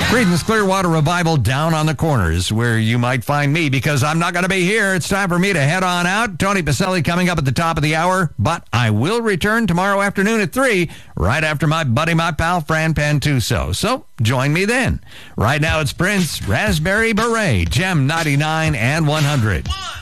Creedence Clearwater Revival down on the corners where you might find me because I'm not going to be here. It's time for me to head on out. Tony Pacelli coming up at the top of the hour, but I will return tomorrow afternoon at 3, right after my buddy, my pal, Fran Pantuso. So join me then. Right now it's Prince, Raspberry Beret, Gem 99 and 100.